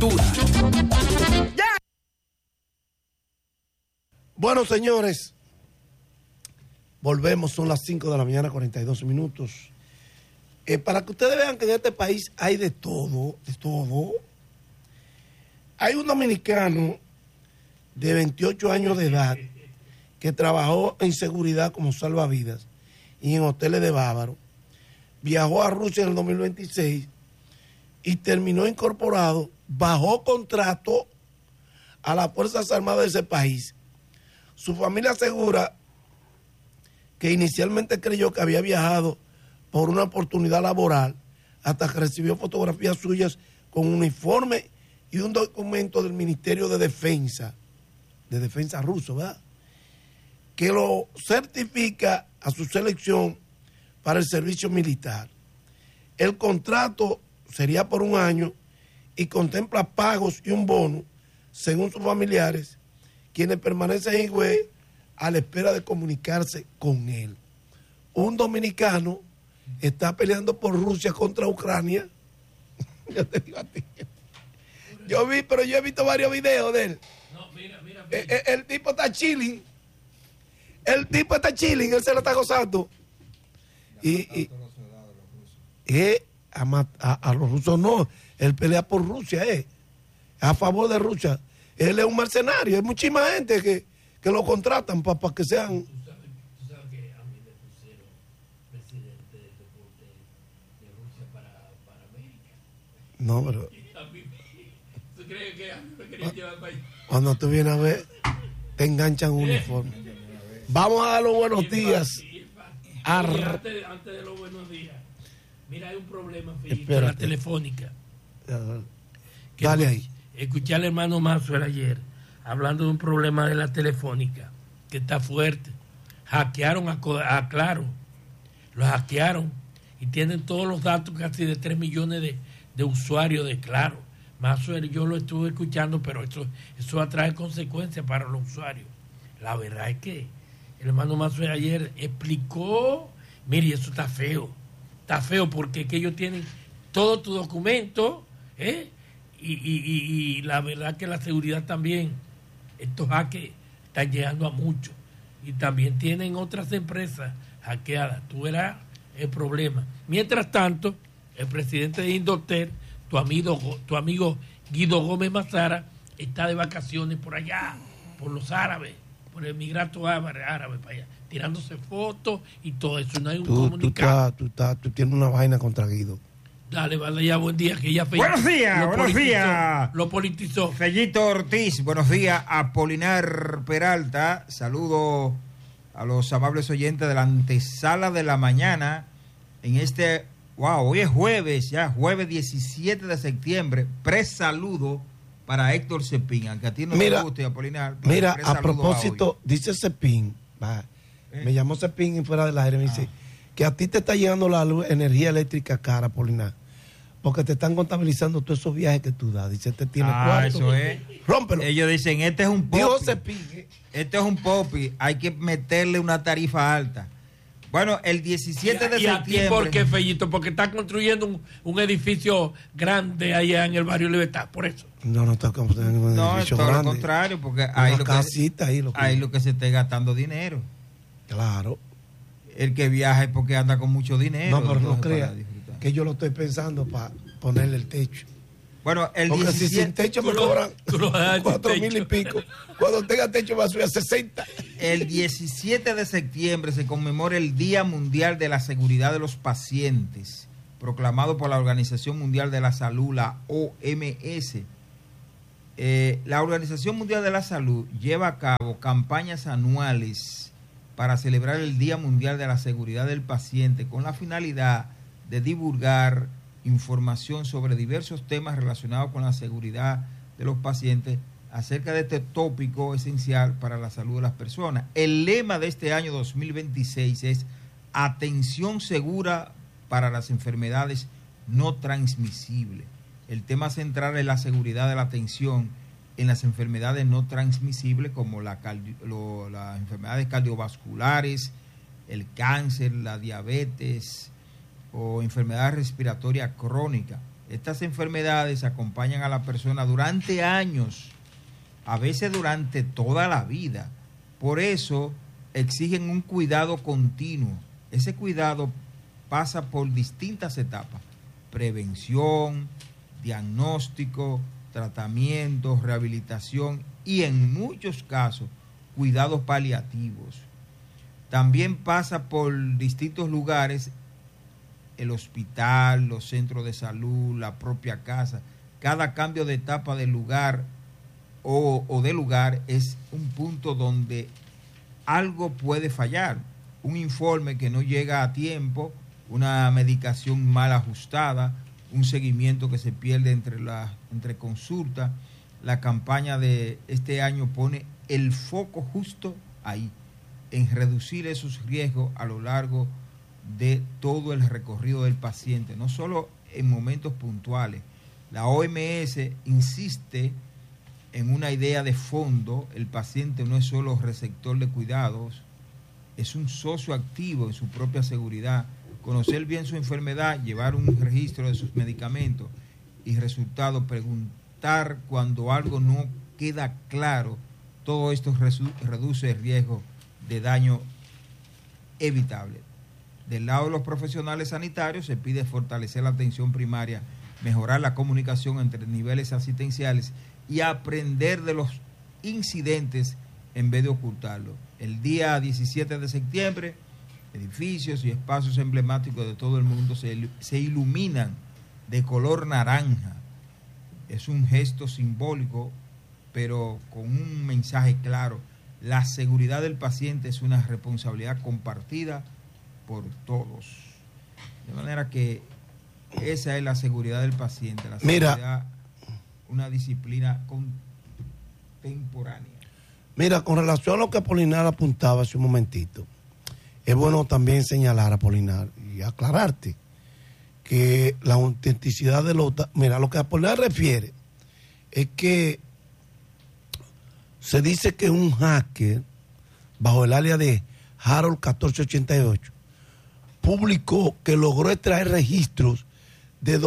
Cultura. Bueno, señores, volvemos, son las 5 de la mañana, 42 minutos. Para que ustedes vean que en este país hay de todo, de todo. Hay un dominicano de 28 años de edad que trabajó en seguridad como salvavidas y en hoteles de Bávaro. Viajó a Rusia en el 2026 y terminó incorporado bajo contrato a las Fuerzas Armadas de ese país. Su familia asegura que inicialmente creyó que había viajado por una oportunidad laboral hasta que recibió fotografías suyas con un uniforme y un documento del Ministerio de Defensa ruso, ¿verdad?, que lo certifica a su selección para el servicio militar. El contrato sería por un año y contempla pagos y un bono, según sus familiares, quienes permanecen en Higüey a la espera de comunicarse con él. Un dominicano está peleando por Rusia contra Ucrania. Yo te digo a ti. Yo he visto varios videos de él. No, mira. El tipo está chilling. Él se lo está gozando. Y a los rusos no. Él pelea por Rusia, a favor de Rusia. Él es un mercenario. Hay muchísima gente que lo contratan para que sean. Tú sabes que a mí me pusieron presidente del deporte de Rusia para América. No, pero. ¿Tú crees que a mí me querían llevar para allá? Cuando tú vienes a ver, te enganchan un uniforme. Vamos a dar los buenos días. Antes de los buenos días, mira, hay un problema, Felipe, la telefónica. Dale ahí. Escuché al hermano Mazuel ayer hablando de un problema de la telefónica que está fuerte. Hackearon a Claro, lo hackearon y tienen todos los datos casi de 3 millones de usuarios de Claro. Mazuel, yo lo estuve escuchando, pero eso atrae consecuencias para los usuarios. La verdad es que el hermano Mazuel ayer explicó, mire, eso está feo porque es que ellos tienen todo tu documento, y la verdad que la seguridad también, estos hackers están llegando a muchos y también tienen otras empresas hackeadas. Tú verás el problema. Mientras tanto, el presidente de Indotech, tu amigo Guido Gómez Mazara, está de vacaciones por allá, por los árabes, por el migrato árabe para allá, tirándose fotos y todo eso. No hay un comunicado. Tú tienes una vaina contra Guido. Dale, vale, ya buen día, que ya buenos días. Lo politizó. Fellito Ortiz, buenos días. Apolinar Peralta, saludo a los amables oyentes de la antesala de la mañana. En hoy es jueves, jueves 17 de septiembre. Presaludo para Héctor Cepín, aunque a ti no te guste, Apolinar. Mira, a propósito, dice Cepín, me llamó Cepín fuera del aire, me dice que a ti te está llegando la luz, energía eléctrica cara, Apolinar, porque te están contabilizando todos esos viajes que tú das. Dice, este tiene cuarto. Eso es. Rómpelo. Ellos dicen, este es un popi. Dijo Cepín. Este es un popi, hay que meterle una tarifa alta. Bueno, el 17 de septiembre... ¿Y a ti por qué, Fellito? Porque están construyendo un edificio grande allá en el barrio Libertad, por eso. No está construyendo un edificio grande. No, todo lo contrario, porque ahí lo que se esté gastando dinero. Claro. El que viaja es porque anda con mucho dinero. No, pero no crea que yo lo estoy pensando para ponerle el techo. Bueno, porque si sin techo me cobran 4,000 y pico. Cuando tenga techo va a subir a 60. El 17 de septiembre se conmemora el Día Mundial de la Seguridad de los Pacientes, proclamado por la Organización Mundial de la Salud, la OMS. La Organización Mundial de la Salud lleva a cabo campañas anuales para celebrar el Día Mundial de la Seguridad del Paciente con la finalidad de divulgar información sobre diversos temas relacionados con la seguridad de los pacientes acerca de este tópico esencial para la salud de las personas. El lema de este año 2026 es atención segura para las enfermedades no transmisibles. El tema central es la seguridad de la atención en las enfermedades no transmisibles como las enfermedades cardiovasculares, el cáncer, la diabetes o enfermedades respiratorias crónicas. Estas enfermedades acompañan a la persona durante años, a veces durante toda la vida. Por eso exigen un cuidado continuo. Ese cuidado pasa por distintas etapas: prevención, diagnóstico, tratamiento, rehabilitación y en muchos casos cuidados paliativos. También pasa por distintos lugares: el hospital, los centros de salud, la propia casa. Cada cambio de etapa del lugar o de lugar es un punto donde algo puede fallar. Un informe que no llega a tiempo, una medicación mal ajustada, un seguimiento que se pierde entre consultas. La campaña de este año pone el foco justo ahí, en reducir esos riesgos a lo largo de todo el recorrido del paciente, no solo en momentos puntuales. La OMS insiste en una idea de fondo: el paciente no es solo receptor de cuidados, es un socio activo en su propia seguridad. Conocer bien su enfermedad, llevar un registro de sus medicamentos y resultados, preguntar cuando algo no queda claro, todo esto reduce el riesgo de daño evitable. Del lado de los profesionales sanitarios se pide fortalecer la atención primaria, mejorar la comunicación entre niveles asistenciales y aprender de los incidentes en vez de ocultarlo. El día 17 de septiembre, edificios y espacios emblemáticos de todo el mundo se iluminan de color naranja. Es un gesto simbólico, pero con un mensaje claro: la seguridad del paciente es una responsabilidad compartida por todos. De manera que esa es la seguridad del paciente, la seguridad, una disciplina contemporánea. Mira, con relación a lo que Apolinar apuntaba hace un momentito, es bueno también señalar, Apolinar, y aclararte que la autenticidad de los... Mira, lo que Apolinar refiere es que se dice que un hacker, bajo el alias de Harold 1488, publicó que logró extraer registros de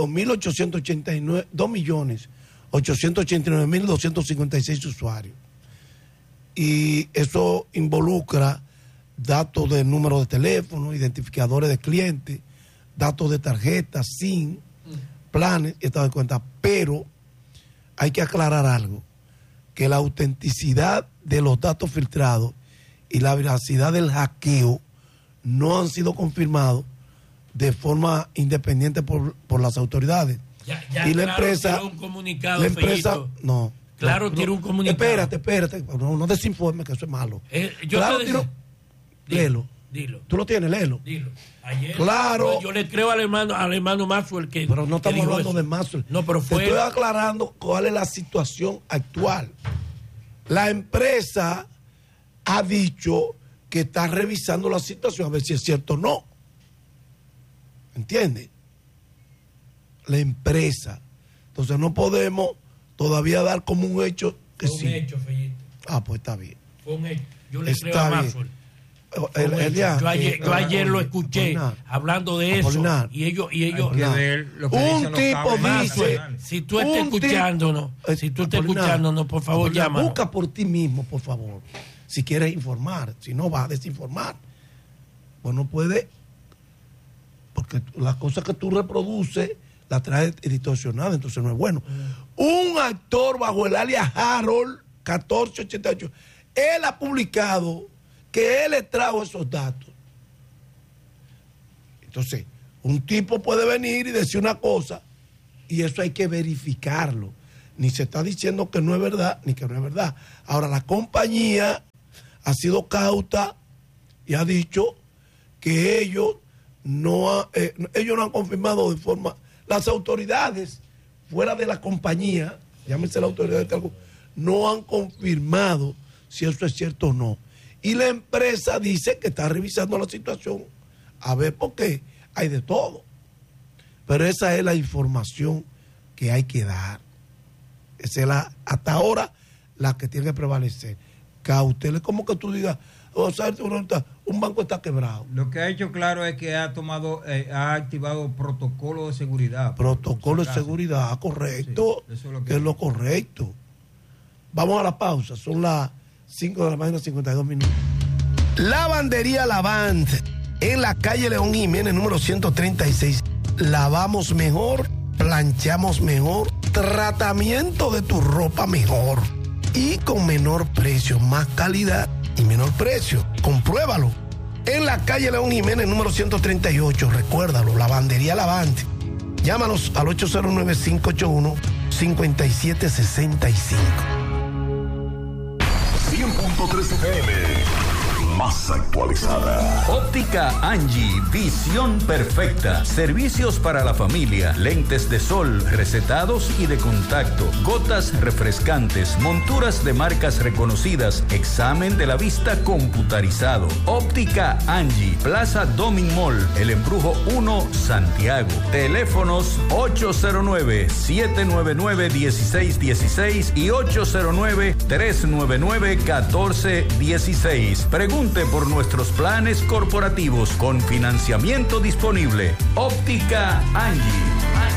2.889.256 usuarios. Y eso involucra datos de número de teléfono, identificadores de clientes, datos de tarjetas, SIM, planes y estado de cuenta. Pero hay que aclarar algo: que la autenticidad de los datos filtrados y la veracidad del hackeo no han sido confirmados de forma independiente por las autoridades. Ya y la Claro empresa, tiró un comunicado, la empresa, Fellito. no. Claro, no, tiró un comunicado. Espérate, no desinforme, que eso es malo. Yo Claro, te tiró, léelo. Dilo. Tú lo tienes, léelo. Dilo. Ayer, Claro. yo le creo al hermano Maxwell que... Pero no estamos dijo hablando eso. de Maxwell. No, pero fue... Te estoy aclarando cuál es la situación actual. La empresa ha dicho que está revisando la situación a ver si es cierto o no. ¿Entiendes? La empresa. Entonces no podemos todavía dar como un hecho que Fue sí. un hecho, Fellito. Ah, pues está bien. Fue un hecho. Yo le creo Está a bien. Maxwell. Yo ayer lo escuché hablando de eso. Apolinar. Y ellos un tipo dice, si tú estás escuchándonos, por favor, llámanos. Busca por ti mismo, por favor, si quieres informar. Si no, vas a desinformar. Pues no puede, porque las cosas que tú reproduces las traes distorsionadas, entonces no es bueno. Un actor bajo el alias Harold 1488, él ha publicado que él extrajo esos datos. Entonces, un tipo puede venir y decir una cosa y eso hay que verificarlo. Ni se está diciendo que no es verdad, ni que no es verdad. Ahora, la compañía ha sido cauta y ha dicho que ellos no han confirmado de forma... Las autoridades fuera de la compañía, llámese la autoridad de algo, no han confirmado si eso es cierto o no. Y la empresa dice que está revisando la situación a ver por qué hay de todo. Pero esa es la información que hay que dar. Esa es hasta ahora la que tiene que prevalecer. cautel. Es como que tú digas, o sea, un banco está quebrado. Lo que ha hecho claro es que ha activado protocolo de seguridad. Protocolo de seguridad, correcto. Sí, eso es lo que es lo correcto. Vamos a la pausa, son las 5 de la mañana, 52 minutos. Lavandería Lavant, en la calle León Jiménez, número 136. Lavamos mejor, planchamos mejor, tratamiento de tu ropa mejor y con menor precio, más calidad y menor precio. Compruébalo. En la calle León Jiménez, número 138, recuérdalo, Lavandería Lavant. Llámanos al 809-581-5765. 100.3 FM, más actualizada. Óptica Angie, visión perfecta. Servicios para la familia, lentes de sol, recetados y de contacto, gotas refrescantes, monturas de marcas reconocidas, examen de la vista computarizado. Óptica Angie, Plaza Domin Mall, El Embrujo 1, Santiago. Teléfonos 809-799-1616 y 809-399-1416. Pregunte por nuestros planes corporativos con financiamiento disponible. Óptica Angie.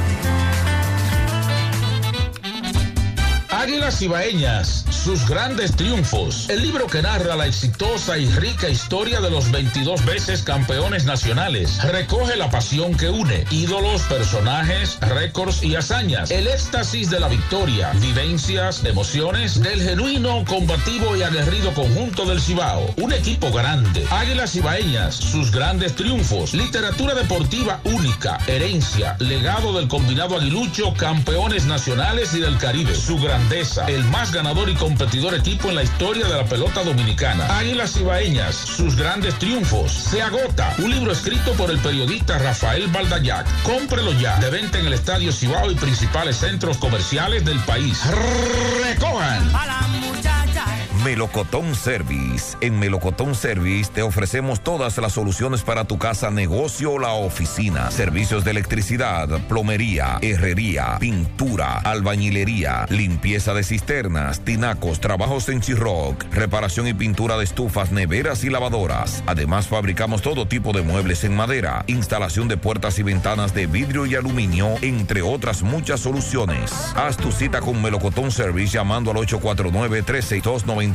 Águilas Cibaeñas, sus grandes triunfos. El libro que narra la exitosa y rica historia de los 22 veces campeones nacionales. Recoge la pasión que une, ídolos, personajes, récords y hazañas. El éxtasis de la victoria, vivencias, emociones del genuino, combativo y aguerrido conjunto del Cibao. Un equipo grande. Águilas Cibaeñas, sus grandes triunfos. Literatura deportiva única, herencia, legado del combinado aguilucho, campeones nacionales y del Caribe. Su grandeza, el más ganador y competidor equipo en la historia de la pelota dominicana. Águilas Cibaeñas, sus grandes triunfos. Se agota. Un libro escrito por el periodista Rafael Baldayac. Cómprelo ya. De venta en el Estadio Cibao y principales centros comerciales del país. Recojan. Melocotón Service. En Melocotón Service te ofrecemos todas las soluciones para tu casa, negocio o la oficina. Servicios de electricidad, plomería, herrería, pintura, albañilería, limpieza de cisternas, tinacos, trabajos en Chirroc, reparación y pintura de estufas, neveras y lavadoras. Además, fabricamos todo tipo de muebles en madera, instalación de puertas y ventanas de vidrio y aluminio, entre otras muchas soluciones. Haz tu cita con Melocotón Service llamando al 849-362-9292.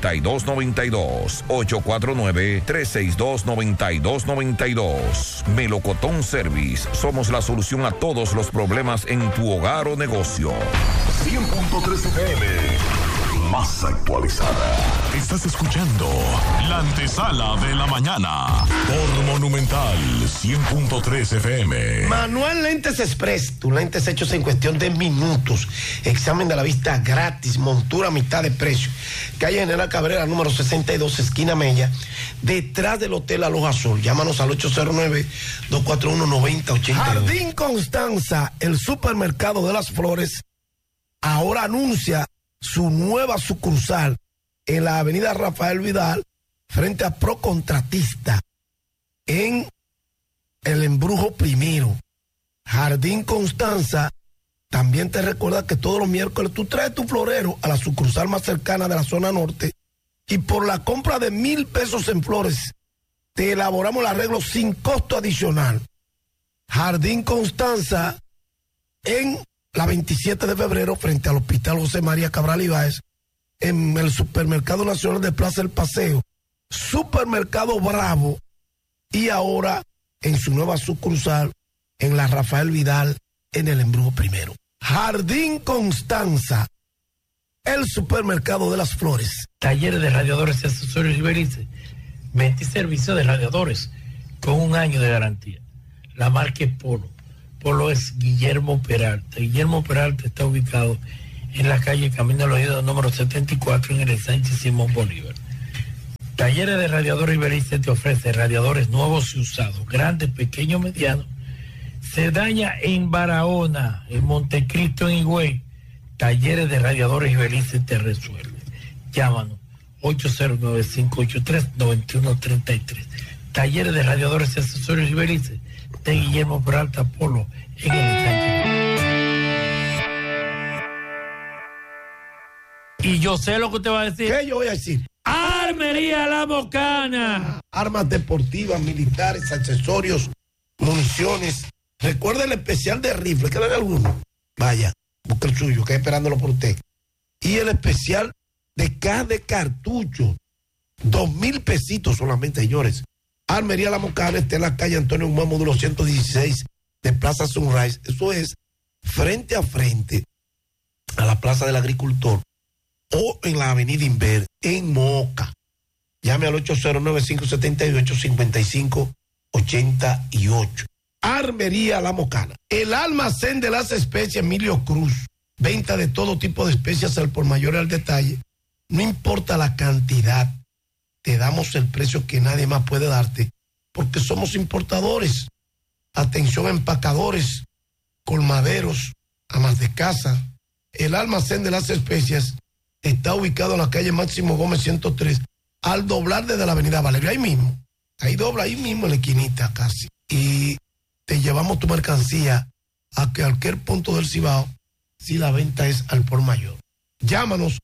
849-362-9292. Melocotón Service. Somos la solución a todos los problemas en tu hogar o negocio. 100.3 FM. Más actualizada. Estás escuchando la antesala de la mañana por Monumental 100.3 FM. Manuel Lentes Express, tus lentes hechos en cuestión de minutos. Examen de la vista gratis, montura a mitad de precio. Calle General Cabrera, número 62, esquina Mella, detrás del Hotel Aloha Azul. Llámanos al 809-241-9082. Jardín Constanza, el supermercado de las flores, ahora anuncia su nueva sucursal en la avenida Rafael Vidal, frente a Procontratista, en El Embrujo Primero. Jardín Constanza también te recuerda que todos los miércoles tú traes tu florero a la sucursal más cercana de la zona norte y por la compra de 1,000 pesos en flores te elaboramos el arreglo sin costo adicional. Jardín Constanza en la 27 de febrero, frente al Hospital José María Cabral Ibáez, en el Supermercado Nacional de Plaza El Paseo, Supermercado Bravo, y ahora en su nueva sucursal, en la Rafael Vidal, en El Embrujo Primero. Jardín Constanza, el supermercado de las flores. Talleres de radiadores y accesorios Iberice. Venta y servicio de radiadores con 1 año de garantía. La marca es Polo. Polo es Guillermo Peralta. Guillermo Peralta está ubicado en la calle Camino de los Idos número 74 en el Sánchez Simón Bolívar. Talleres de Radiadores Iberice te ofrece radiadores nuevos y usados, grandes, pequeños, medianos. Se daña en Barahona, en Montecristo, en Higüey. Talleres de Radiadores Iberice te resuelve. Llámanos 809-583-9133. Talleres de Radiadores y Accesorios Iberice de Guillermo Peralta Polo en el Sánchez. Y yo sé lo que usted va a decir. ¿Qué yo voy a decir? Armería La Mocana. Armas deportivas, militares, accesorios, municiones. Recuerda el especial de rifle, ¿qué le da alguno? Vaya, busca el suyo, que esperándolo por usted. Y el especial de caja de cartucho, 2,000 pesitos solamente, señores. Armería La Mocana está en la calle Antonio Guzmán, módulo 116 de Plaza Sunrise. Eso es frente a frente a la Plaza del Agricultor o en la Avenida Inver, en Moca. Llame al 809-578-5588. Armería La Mocana. El almacén de las especias Emilio Cruz. Venta de todo tipo de especias al por mayor y al detalle. No importa la cantidad, te damos el precio que nadie más puede darte, porque somos importadores. Atención a empacadores, colmaderos, amas de casa. El almacén de las especias está ubicado en la calle Máximo Gómez 103, al doblar desde la avenida Valeria, ahí mismo. Ahí dobla, ahí mismo en la esquinita casi. Y te llevamos tu mercancía a cualquier punto del Cibao si la venta es al por mayor. Llámanos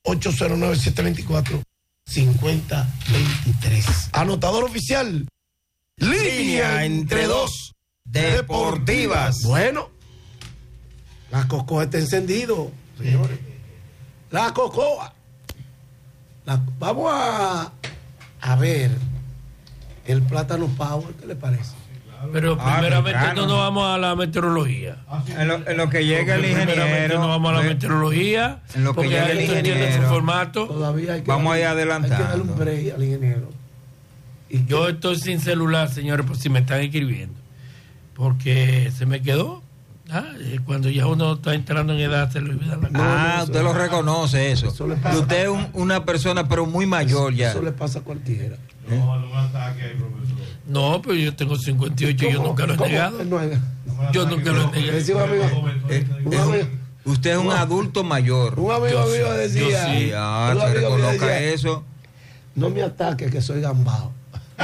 809-724-5023. Anotador oficial. Línea entre dos deportivas. Bueno, la cocoa está encendido, señores. La cocoa. Vamos a ver el plátano power, ¿qué le parece? Pero primeramente no nos vamos a la meteorología. En lo que llega el ingeniero. No vamos a la meteorología. En lo que llega el ingeniero. Su formato. Todavía hay que vamos a ir adelantando. Hay que darle un break al ingeniero. Yo estoy sin celular, señores, por si me están escribiendo. Porque se me quedó. Cuando ya uno está entrando en edad, se le olvida la cosa. Usted lo reconoce eso. Eso le pasa. Usted es una persona, pero muy mayor ya. Eso le pasa a cualquiera. No, pero yo tengo 58 y yo nunca lo he negado. Yo nunca lo he negado. Usted es un adulto mayor. Un amigo mío decía. Sí, se reconozca eso. No me ataque que soy gambao.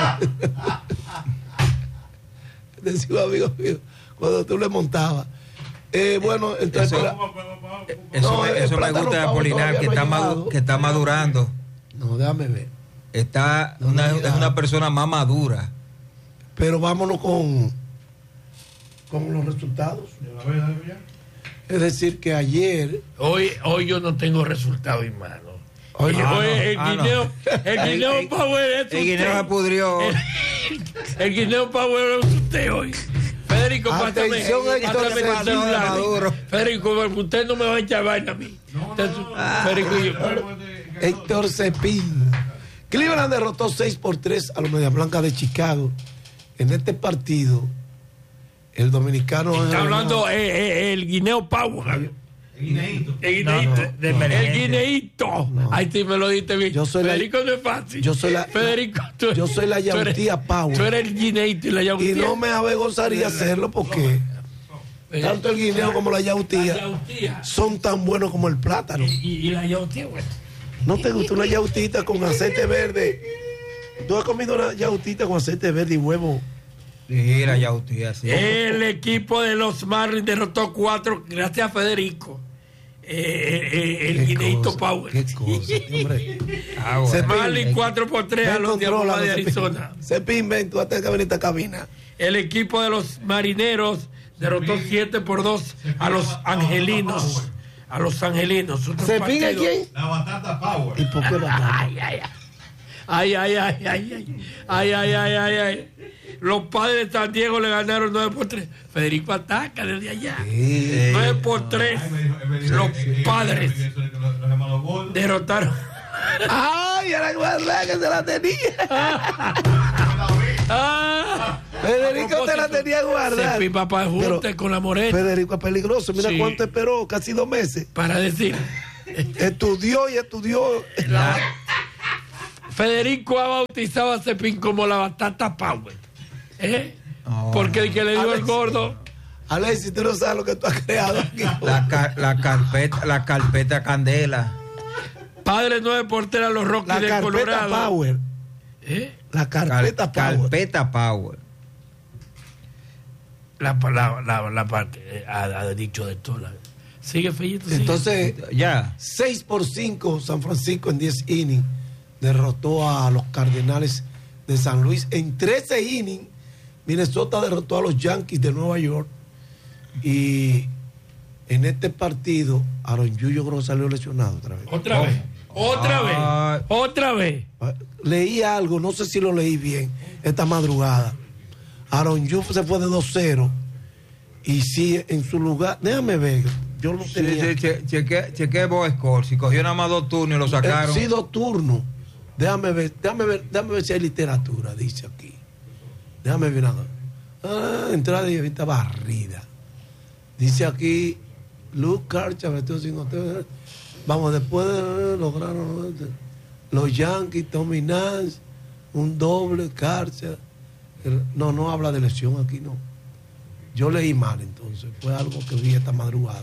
Decía un amigo mío cuando tú le montabas. Bueno, entonces eso me gusta de Apolinar, que está madurando. No, déjame ver. Es una persona más madura. Pero vámonos con los resultados. Es decir, que ayer. Hoy yo no tengo resultado, hermano. El Guineo Power es usted. El Guineo se pudrió. El Guineo Power es usted hoy. Federico, pásame el celular. Federico, usted no me va a echar vaina a mí. Federico y yo. Héctor Cepín. Cleveland derrotó 6-3 a los Medias Blancas de Chicago. En este partido, el dominicano... Está hablando el Guineo Power. El Guineíto. No. Ahí sí me lo diste bien. Federico no es fácil. Federico, yo soy la yautía Power. Tú eres el Guineíto y la yautía. Y no me avergonzaría hacerlo porque tanto el guineo como la yautía son tan buenos como el plátano. Y la yautía, bueno. ¿No te gusta una yautita con aceite verde? ¿Tú has comido una yautita con aceite verde y huevo? Sí, la yautía, sí. El equipo de los Marlins derrotó 4 gracias a Federico. El Guineito Power. Qué cosa, hombre. Marlins 4-3 a los Diablos de Arizona. Cepín, ven, tú hasta que venir a esta cabina. El equipo de los Marineros derrotó 7-2 a los Angelinos. A los Angelinos. ¿Cepín a quién? La Batata Power. ¿Y por qué batata? Ay. Los Padres de San Diego le ganaron 9-3. Federico ataca desde allá. 9-3. Los Padres derrotaron. ¡Ay! Era guardada que se la tenía. Federico te la tenía guardada. Mi papá junte con la morena. Federico es peligroso. Mira cuánto esperó, casi 2 meses. Para decir. Estudió. Federico ha bautizado a Cepín como la Batata Power. Porque el que le dio el gordo. Alexis, tú no sabes lo que tú has creado aquí. La carpeta Candela. Padre 9-3 a los Rockies del Colorado. Power. La carpeta Power. Carpeta Power. La parte ha dicho de todo. Sigue Fellito. Entonces, ya. 6-5 San Francisco en 10 innings. derrotó a los Cardenales de San Luis. En 13 innings, Minnesota derrotó a los Yankees de Nueva York. Y en este partido, Aaron Judge yo creo que salió lesionado otra vez. Otra vez. Leí algo, no sé si lo leí bien, esta madrugada. Aaron Judge se fue de 2-0. Y sí, en su lugar, déjame ver, yo lo tenía. Chequé Bob Score, si cogió nada más 2 turnos y lo sacaron. Sí, 2 turnos. Déjame ver si hay literatura, dice aquí. Déjame ver nada. Entrada y vista barrida. Dice aquí, Luke Karcha, vamos, después de lograr los Yankees, Tommy Nance, un doble, Karcha. No habla de lesión aquí, no. Yo leí mal, entonces. Fue algo que vi esta madrugada.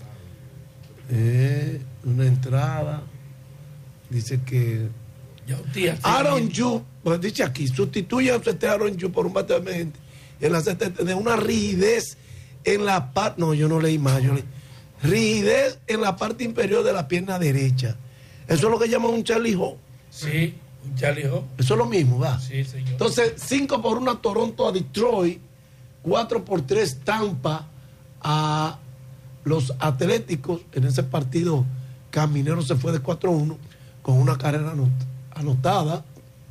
Una entrada. Dice que Aaron Judge, pues dice aquí, sustituye a Aaron Judge por un bateo emergente de una rigidez en la parte, no, yo no leí más, yo leí rigidez en la parte inferior de la pierna derecha. Eso es lo que llaman un Charlie Hawk. Sí, un Charlie Hawk. Eso es lo mismo, ¿va? Sí, señor. Entonces, 5-1 Toronto a Detroit, 4-3 Tampa a los Atléticos. En ese partido, Caminero se fue de 4-1 con una carrera anotada.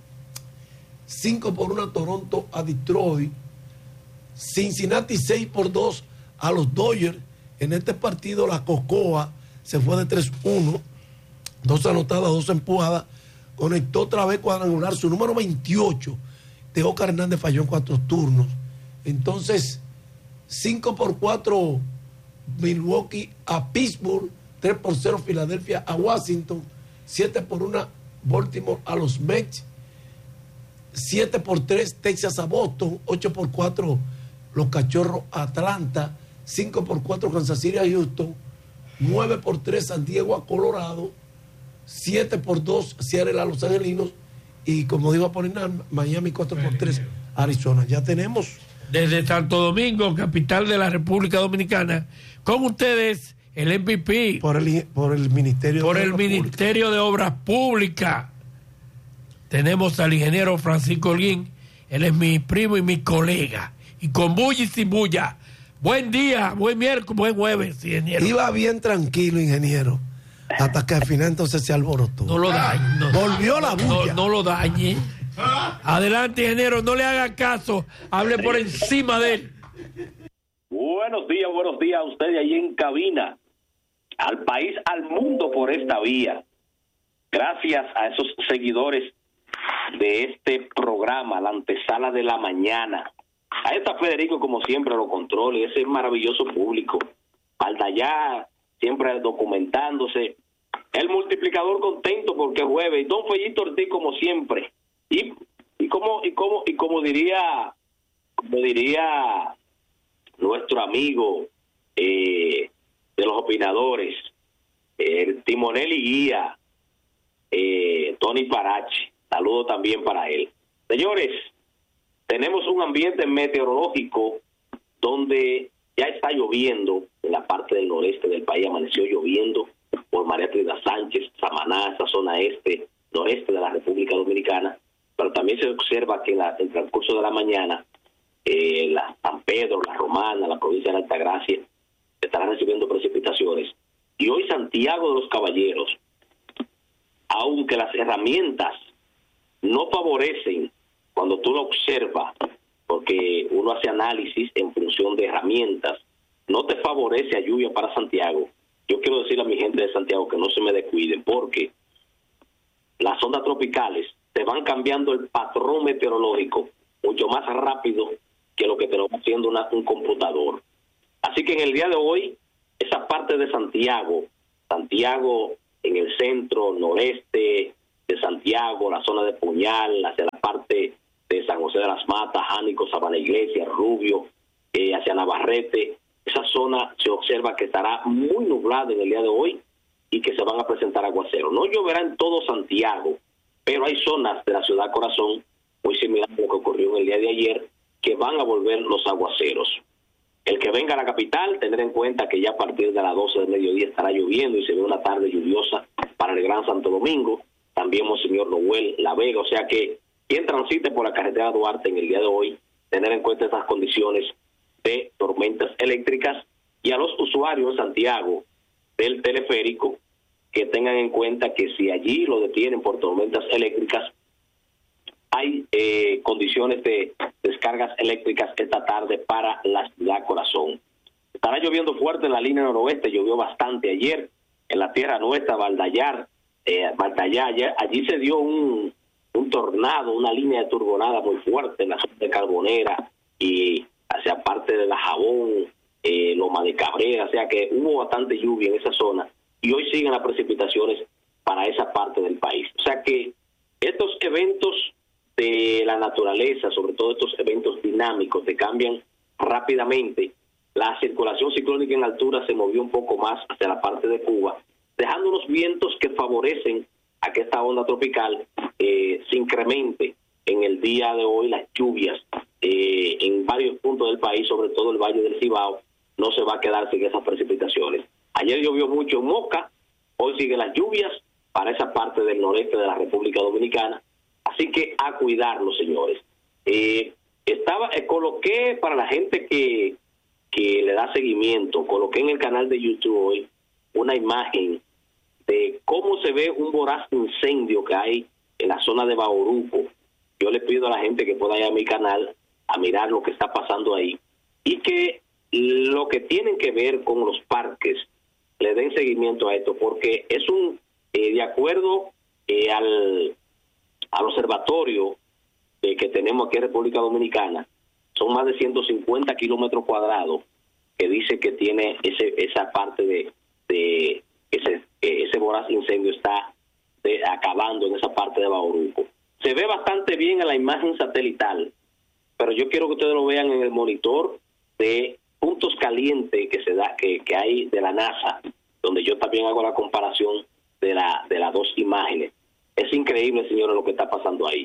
5-1 Toronto a Detroit. Cincinnati 6-2 a los Dodgers. En este partido la Cocoa se fue de 3-1, 2 anotadas, 2 empujadas, conectó otra vez cuadrangular, su número 28. Teócar Hernández falló en 4 turnos. Entonces 5-4 Milwaukee a Pittsburgh, 3-0 Filadelfia a Washington, 7-1 Baltimore a los Mets, 7-3 Texas a Boston, 8-4 los Cachorros a Atlanta, 5-4 Kansas City a Houston, 9-3 San Diego a Colorado, 7-2 Seattle a Los Angelinos y, como digo Apolinar, Miami 4-3 Arizona. Ya tenemos desde Santo Domingo, capital de la República Dominicana, con ustedes el MVP por el Ministerio de Obras Públicas. Tenemos al ingeniero Francisco Holguín, él es mi primo y mi colega, y con bulla y sin bulla. Buen día, buen miércoles, buen jueves, ingeniero. Iba bien tranquilo, ingeniero, hasta que al final entonces se alborotó. No lo dañe. Volvió la bulla. No lo dañe. Adelante, ingeniero, no le haga caso, hable por encima de él. Buenos días a ustedes ahí en cabina, al país, al mundo por esta vía. Gracias a esos seguidores de este programa, la antesala de la mañana. Ahí está Federico, como siempre, lo controla, y ese maravilloso público. Aldayá, siempre documentándose. El multiplicador contento porque jueves. Y don Fellito Ortiz, como siempre. Y como diría nuestro amigo de los opinadores, el timonel y guía, Tony Parache. Saludo también para él. Señores, tenemos un ambiente meteorológico donde ya está lloviendo en la parte del noreste del país. Amaneció lloviendo por María Trinidad Sánchez, Samaná, esa zona noreste de la República Dominicana. Pero también se observa que en el transcurso de la mañana, la San Pedro, la Romana, la provincia de Altagracia estarán recibiendo precipitaciones. Y hoy Santiago de los Caballeros, aunque las herramientas no favorecen cuando tú lo observas, porque uno hace análisis en función de herramientas, no te favorece a lluvia para Santiago. Yo quiero decirle a mi gente de Santiago que no se me descuiden, porque las ondas tropicales te van cambiando el patrón meteorológico mucho más rápido que lo que te lo va haciendo un computador. Así que en el día de hoy, esa parte de Santiago en el centro, noreste de Santiago, la zona de Puñal, hacia la parte de San José de las Matas, Jánico, Sabana Iglesia, Rubio, hacia Navarrete, esa zona se observa que estará muy nublada en el día de hoy y que se van a presentar aguaceros. No lloverá en todo Santiago, pero hay zonas de la ciudad corazón muy similares a lo que ocurrió en el día de ayer, que van a volver los aguaceros. El que venga a la capital, tener en cuenta que ya a partir de las 12 del mediodía estará lloviendo y se ve una tarde lluviosa para el Gran Santo Domingo. también Monseñor Noel, La Vega, o sea que quien transite por la carretera Duarte en el día de hoy, tener en cuenta estas condiciones de tormentas eléctricas, y a los usuarios en Santiago del teleférico que tengan en cuenta que si allí lo detienen por tormentas eléctricas, hay condiciones de descargas eléctricas esta tarde para la ciudad corazón. Estará lloviendo fuerte en la línea noroeste, llovió bastante ayer en la Tierra Nuestra, Valdayar, allí se dio un tornado, una línea de turbonada muy fuerte en la zona de Carbonera y hacia parte de La Jabón, Loma de Cabrera, o sea que hubo bastante lluvia en esa zona y hoy siguen las precipitaciones para esa parte del país. O sea que estos eventos de la naturaleza, sobre todo estos eventos dinámicos que cambian rápidamente, la circulación ciclónica en altura se movió un poco más hacia la parte de Cuba, dejando unos vientos que favorecen a que esta onda tropical se incremente en el día de hoy. Las lluvias en varios puntos del país, sobre todo el Valle del Cibao, no se va a quedar sin esas precipitaciones. Ayer llovió mucho en Moca, hoy siguen las lluvias para esa parte del noreste de la República Dominicana, así que a cuidarlo, señores. Coloqué para la gente que le da seguimiento, coloqué en el canal de YouTube hoy una imagen de cómo se ve un voraz incendio que hay en la zona de Bauruco. Yo le pido a la gente que pueda ir a mi canal a mirar lo que está pasando ahí y que lo que tienen que ver con los parques le den seguimiento a esto, porque es de acuerdo al observatorio que tenemos aquí en República Dominicana, son más de 150 kilómetros cuadrados que dice que tiene esa parte de ese voraz incendio está acabando en esa parte de Bauruco. Se ve bastante bien en la imagen satelital, pero yo quiero que ustedes lo vean en el monitor de puntos calientes que hay de la NASA, donde yo también hago la comparación de las dos imágenes. Es increíble, señores, lo que está pasando ahí.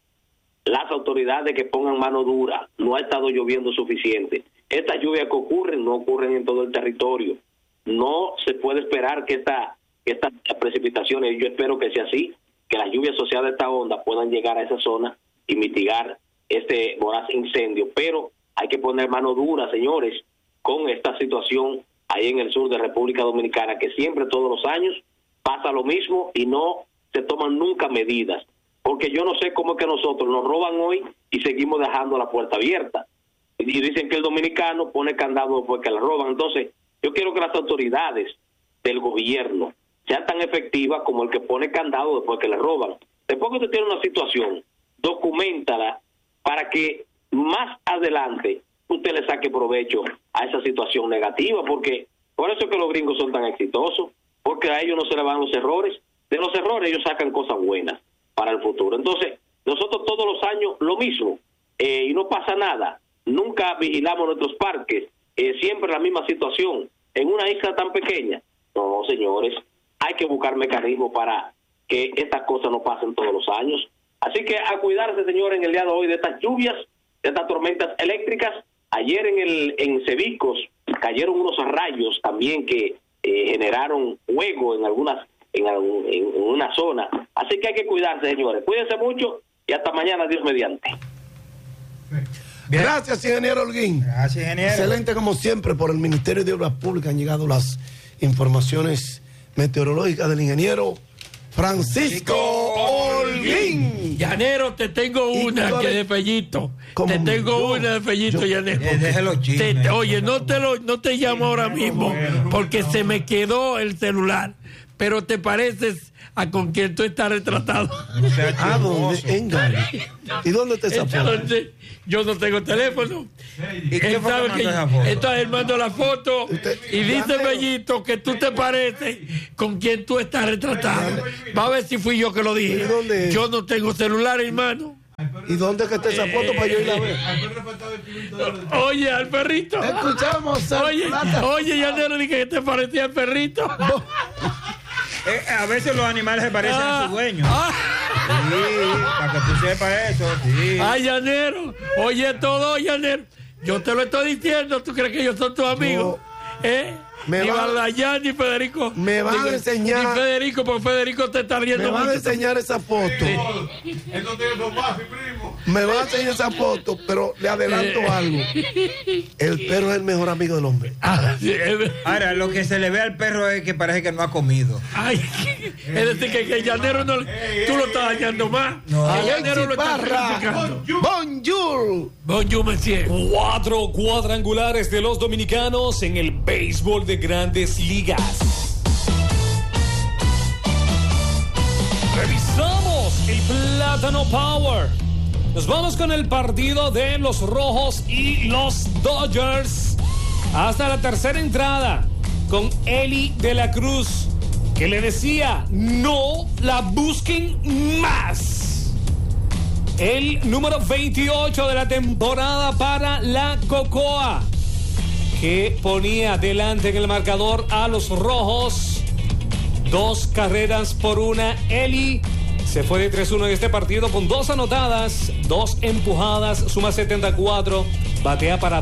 Las autoridades que pongan mano dura, no ha estado lloviendo suficiente. Estas lluvias que ocurren no ocurren en todo el territorio. No se puede esperar que estas precipitaciones, yo espero que sea así, que las lluvias asociadas a esta onda puedan llegar a esa zona y mitigar este voraz incendio, pero hay que poner mano dura, señores, con esta situación ahí en el sur de República Dominicana, que siempre, todos los años, pasa lo mismo y no se toman nunca medidas, porque yo no sé cómo es que nosotros nos roban hoy y seguimos dejando la puerta abierta, y dicen que el dominicano pone candado porque le roban. Entonces yo quiero que las autoridades del gobierno sean tan efectivas como el que pone candado después que le roban. Después que usted tiene una situación, documentala para que más adelante usted le saque provecho a esa situación negativa, porque por eso es que los gringos son tan exitosos, porque a ellos no se le van los errores, de los errores ellos sacan cosas buenas para el futuro. Entonces nosotros todos los años lo mismo, y no pasa nada, nunca vigilamos nuestros parques, siempre la misma situación, en una isla tan pequeña. No, señores, hay que buscar mecanismos para que estas cosas no pasen todos los años. Así que a cuidarse, señores, en el día de hoy de estas lluvias, de estas tormentas eléctricas. Ayer en Cebicos cayeron unos rayos también que generaron fuego en una zona. Así que hay que cuidarse, señores. Cuídense mucho y hasta mañana, Dios mediante. Bien. Gracias, ingeniero Holguín. Gracias, ingeniero. Excelente, como siempre, por el Ministerio de Obras Públicas han llegado las informaciones meteorológicas del ingeniero Francisco Holguín. Llanero, te tengo una que de Fellito. Te tengo una de Fellito, Llanero. Déjelo chisme. Oye, no te llamo ahora mismo porque se me quedó el celular. Pero te pareces a con quien tú estás retratado. ¿Dónde? ¿Y dónde te esa foto? Yo no tengo teléfono. Él sabe que entonces él mandó la foto y dice Bellito que tú te pareces con quien tú estás retratado. Va a ver si fui yo que lo dije. Yo no tengo celular, hermano. ¿Y dónde que está esa foto para yo ir a ver? Oye, al perrito. Escuchamos. Oye, ya te lo dije que te parecía al perrito. A veces los animales se parecen a su dueño. Sí, para que tú sepas eso. Sí. Ay, Llanero. Oye, todo, Llanero. Yo te lo estoy diciendo. ¿Tú crees que yo soy tu amigo? Me ni va- Baldayán, ni Federico. Me van a enseñar- Ni Federico, porque Federico te está Me riendo van a mucho. enseñar esa foto. Esto tiene papá, mi primo. Me van a enseñar esa foto, pero le adelanto algo. El perro es el mejor amigo del hombre. Ah, sí, Ahora, lo que se le ve al perro es que parece que no ha comido. ay, es decir, que el llanero no. Tú lo estás dañando más. No. El llanero lo está Parra. criticando. Bonjour. Bonjour, monsieur. 4 cuadrangulares de los dominicanos en el béisbol de Grandes Ligas. Revisamos el Plátano Power. Nos vamos con el partido de los Rojos y los Dodgers. Hasta la tercera entrada con Eli de la Cruz, que le decía, no la busquen más. El número 28 de la temporada para la Cocoa, que ponía delante en el marcador a los Rojos. 2 carreras por 1. Eli se fue de 3-1 en este partido con 2 anotadas, 2 empujadas, suma 74, batea para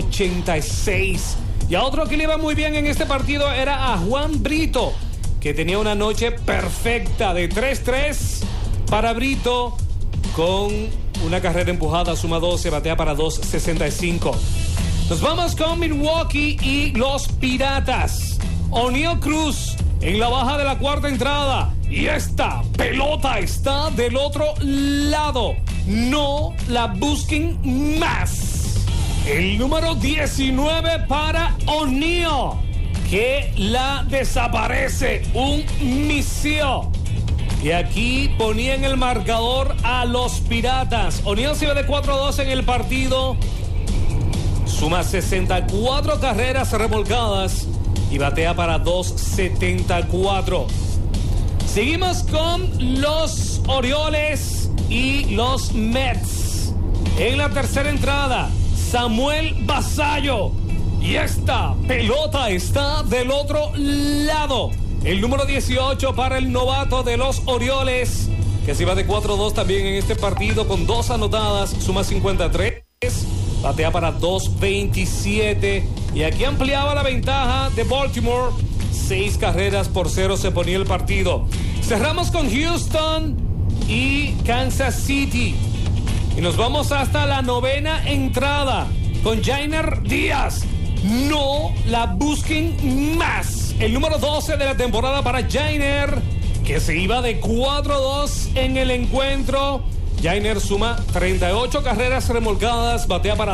286. Y a otro que le iba muy bien en este partido era a Juan Brito, que tenía una noche perfecta de 3-3 para Brito, con una carrera empujada, suma 12, batea para 265. Nos vamos con Milwaukee y los Piratas. O'Neill Cruz en la baja de la cuarta entrada. Y esta pelota está del otro lado. No la busquen más. El número 19 para O'Neill, que la desaparece. Un misil. Y aquí ponía en el marcador a los Piratas. O'Neill se iba de 4-2 en el partido. Suma 64 carreras remolcadas y batea para 274. Seguimos con los Orioles y los Mets. En la tercera entrada, Samuel Basallo. Y esta pelota está del otro lado. El número 18 para el novato de los Orioles, que se iba de 4-2 también en este partido con 2 anotadas, suma 53. Batea para 2.27. Y aquí ampliaba la ventaja de Baltimore. 6 carreras por 0 se ponía el partido. Cerramos con Houston y Kansas City. Y nos vamos hasta la novena entrada con Jainer Díaz. No la busquen más. El número 12 de la temporada para Jainer, que se iba de 4-2 en el encuentro. Jainer suma 38 carreras remolcadas, batea para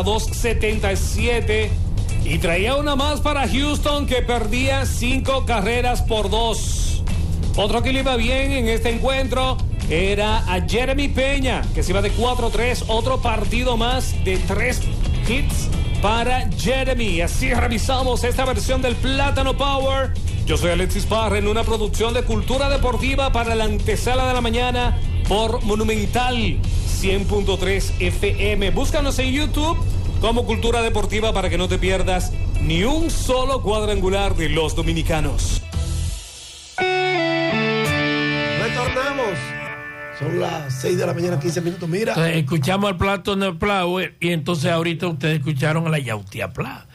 2.77 y traía una más para Houston, que perdía 5 carreras por 2. Otro que le iba bien en este encuentro era a Jeremy Peña, que se iba de 4-3, otro partido más de 3 hits para Jeremy. Así revisamos esta versión del Plátano Power. Yo soy Alexis Parra en una producción de Cultura Deportiva para la antesala de la mañana por Monumental 100.3 FM. Búscanos en YouTube como Cultura Deportiva para que no te pierdas ni un solo cuadrangular de los dominicanos. Retornamos. Son las 6 de la mañana, 15 minutos. Mira. Entonces, escuchamos al Plátano Power y entonces ahorita ustedes escucharon a la Yautía Power.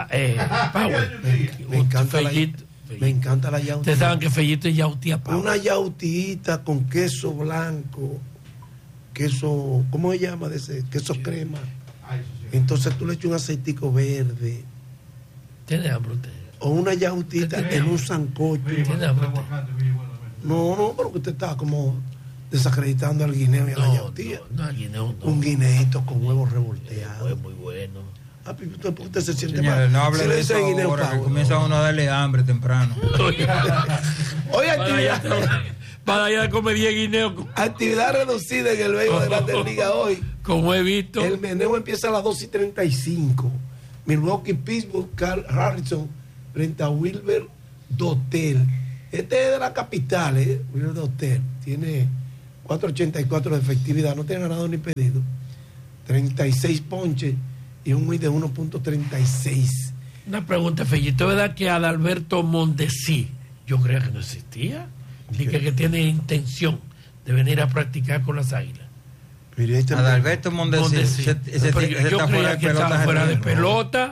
Me encanta la, Fellito. me encanta la yautía. Ustedes saben que Fellito es Yautía Power. Una yautita con queso blanco, queso, ¿cómo se llama de ese? Queso crema. Entonces tú le echas un aceitico verde. ¿Tiene hambre usted? O una yautita en un sancocho. ¿Tiene hambre usted? No, pero que usted está como desacreditando al guineo y a la yautía. No, al guineo no. Un guineito con huevos revolteados. Es muy bueno. Ah, ¿por qué usted se siente Señores, mal? no hable Si le de eso dicen guineo ahora, que pavo, comienza no. uno a darle hambre temprano. Hoy Para allá de comer 10 guineos actividad reducida en el béisbol de Grandes Ligas hoy. como he visto. El meneo empieza a las 2:35. Milwaukee, Pittsburgh, Carl Harrison frente a Wilber Dotel. Este es de la capital, Wilber Dotel. Tiene 4.84 de efectividad, no tiene ganado ni pedido. 36 ponches y un WIN de 1.36. Una pregunta, Fellito, ¿verdad que Adalberto Mondesi, yo creía que no existía? Dice que tiene intención de venir a practicar con las Águilas. Mire, Adalberto Mondesi, Mondesi. ese Pero yo está creía que estaba fuera de pelota,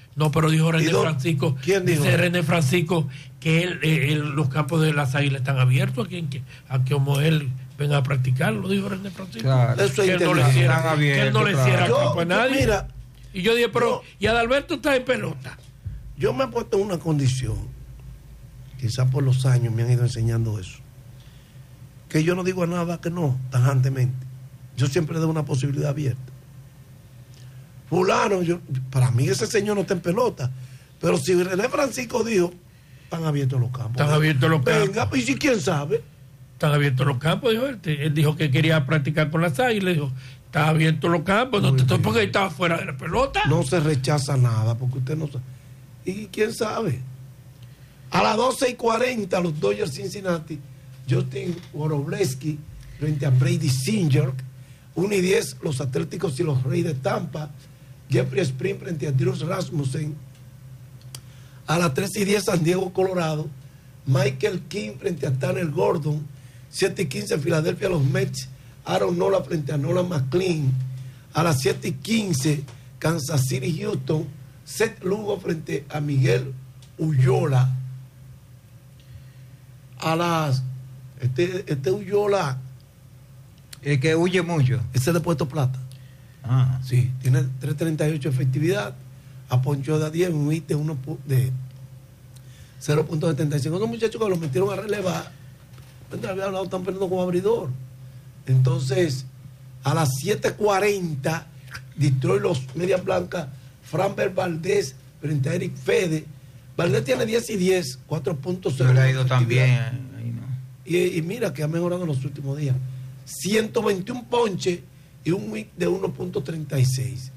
No, pero dijo René ¿Y Francisco. ¿Quién dijo? Dice René Francisco que los campos de las Águilas están abiertos a que como él venga a practicarlo, dijo René Francisco. Claro. Eso es Que él no le inteligente. hiciera, Están que él no le abiertos, hiciera claro. campo a nadie. Mira, y yo dije, pero y Adalberto está en pelota. Yo me he puesto en una condición, quizás por los años me han ido enseñando eso, que yo no digo nada que no, tajantemente. Yo siempre doy una posibilidad abierta. Fulano, para mí ese señor no está en pelota, pero si René Francisco dijo, están abiertos los campos. Están abiertos los campos. Venga, pues, ¿y quién sabe? Están abiertos los campos, dijo él. Él dijo que quería practicar con las Águilas, dijo, están abiertos los campos, no te estoy porque estaba fuera de la pelota. No se rechaza nada, porque usted no sabe. ¿Y quién sabe? A las 12:40, los Dodgers Cincinnati, Justin Woroblewski frente a Brady Singer. 1:10, los Atléticos y los Reyes de Tampa. Jeffrey Spring frente a Drew Rasmussen. A las 3:10, San Diego, Colorado. Michael King frente a Tanner Gordon. 7:15, Filadelfia, los Mets. Aaron Nola frente a Nolan McLean. A las 7:15, Kansas City, Houston. Seth Lugo frente a Miguel Ullola. A las... Este Ullola... El que huye mucho. Ese de Puerto Plata. Ah. Sí, tiene 3.38 efectividad. A poncho de 10, un hit de 0.75. Unos muchachos que los metieron a relevar. Había hablado, están perdiendo como abridor. Entonces, a las 7:40, Detroit, los Medias Blancas, Framber Valdés frente a Eric Fede. Valdés tiene 10-10, 4.0. No le ha ido tan bien. Ahí no. Y mira que ha mejorado en los últimos días. 121 ponches y un WIC de 1.36.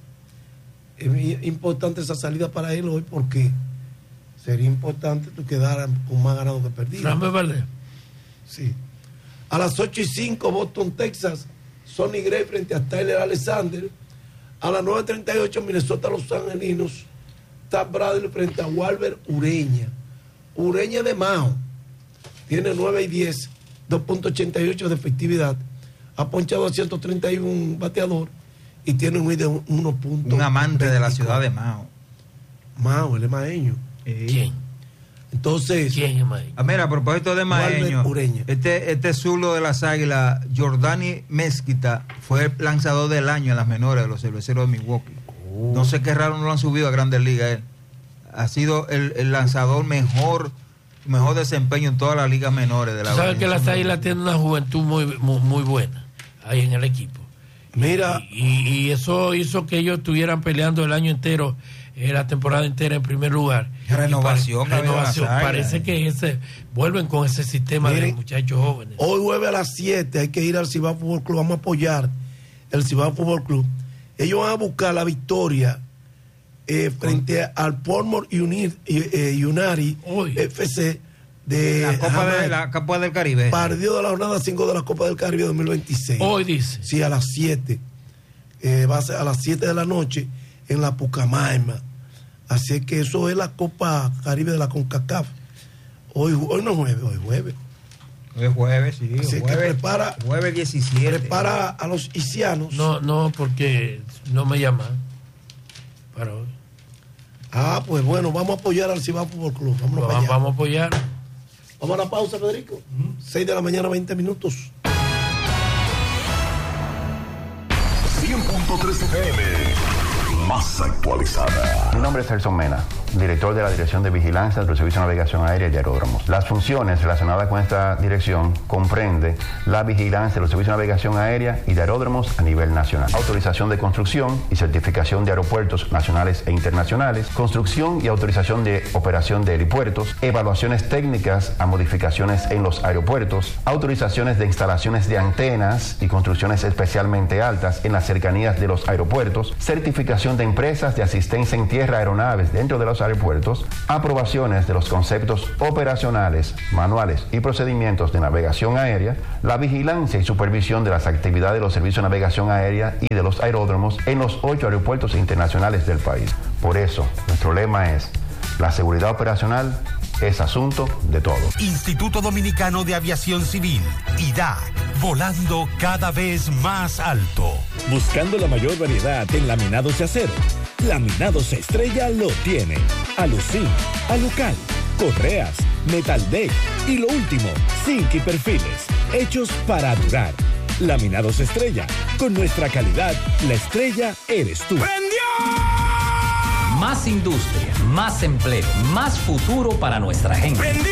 Es importante esa salida para él hoy porque sería importante que quedara con más ganado que perdido. Framber Valdés. Sí. A las 8:05, Boston, Texas, Sonny Gray frente a Tyler Alexander. A las 9:38, Minnesota, Los Angelinos, Tad Bradley frente a Walber Ureña. Ureña de Mao tiene 9-10, 2.88 de efectividad. Ha ponchado a 131 bateador y tiene un hit de 1. Un amante de la ciudad de Mao. Mao, él es maeño. ¿Quién? Entonces, ¿Quién es Maeño? Mira, a propósito de Maeño, Ureña. este zulo de las Águilas, Jordani Mezquita, fue el lanzador del año en las menores de los Cerveceros de Milwaukee. No sé qué raro no lo han subido a Grandes Ligas él. Ha sido el lanzador mejor desempeño en todas las ligas menores de la ¿Sabes que las Águilas tienen una juventud muy buena ahí en el equipo? Mira. Y eso hizo que ellos estuvieran peleando el año entero, la temporada entera en primer lugar. Renovación. Parece que vuelven con ese sistema. Miren, de muchachos jóvenes. Hoy jueves a las 7 hay que ir al Cibao Fútbol Club. Vamos a apoyar el Cibao Fútbol Club. Ellos van a buscar la victoria frente al Portmore Unari FC de la Copa del Caribe. Partido de la jornada 5 de la Copa del Caribe 2026. Hoy dice. Sí, a las 7. Va a ser a las 7 de la noche en la Pucamaima. Así que eso es la Copa Caribe de la CONCACAF. Hoy no es jueves, hoy es jueves. Hoy es jueves, sí. Así que prepara. Jueves 17. Prepara a los isianos. No, porque no me llaman para hoy. Pues bueno, vamos a apoyar al Cibao Fútbol Club. Vamos a apoyar. Vamos a la pausa, Federico. 6 de la mañana, 20 minutos. 100.3 FM. Más actualizada. Mi nombre es Celson Mena, director de la Dirección de Vigilancia del Servicio de Navegación Aérea y Aeródromos. Las funciones relacionadas con esta dirección comprende la vigilancia de los servicios de navegación aérea y de aeródromos a nivel nacional, autorización de construcción y certificación de aeropuertos nacionales e internacionales, construcción y autorización de operación de helipuertos, evaluaciones técnicas a modificaciones en los aeropuertos, autorizaciones de instalaciones de antenas y construcciones especialmente altas en las cercanías de los aeropuertos, certificación de empresas de asistencia en tierra a aeronaves dentro de los aeropuertos, aprobaciones de los conceptos operacionales, manuales y procedimientos de navegación aérea, la vigilancia y supervisión de las actividades de los servicios de navegación aérea y de los aeródromos en los 8 aeropuertos internacionales del país. Por eso, nuestro lema es: la seguridad operacional es asunto de todos. Instituto Dominicano de Aviación Civil, IDAC, volando cada vez más alto. Buscando la mayor variedad en laminados de acero, Laminados Estrella lo tiene. Alucin, Alucal, correas, Metaldeck y lo último, zinc y perfiles, hechos para durar. Laminados Estrella, con nuestra calidad, la estrella eres tú. Más industria, más empleo, más futuro para nuestra gente.